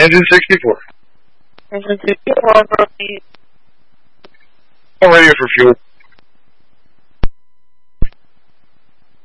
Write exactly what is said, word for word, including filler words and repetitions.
Engine sixty-four. Engine sixty-four, proceed. All ready for fuel.